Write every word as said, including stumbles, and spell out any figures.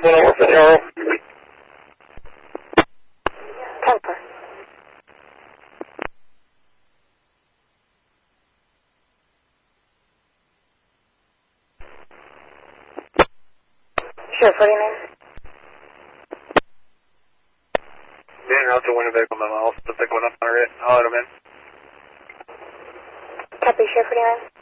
one over for the arrow. Temper. Sure, forty-nine. Being out to Winnebago, my mouse, the thick one up on our head. I'll let him in. Copy, sure, forty-nine.